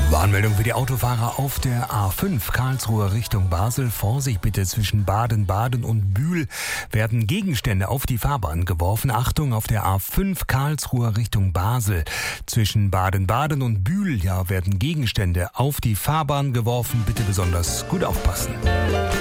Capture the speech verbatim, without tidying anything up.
Warnmeldung für die Autofahrer auf der A fünf Karlsruhe Richtung Basel. Vorsicht bitte, zwischen Baden-Baden und Bühl werden Gegenstände auf die Fahrbahn geworfen. Achtung, auf der A fünf Karlsruhe Richtung Basel. Zwischen Baden-Baden und Bühl ja, werden Gegenstände auf die Fahrbahn geworfen. Bitte besonders gut aufpassen.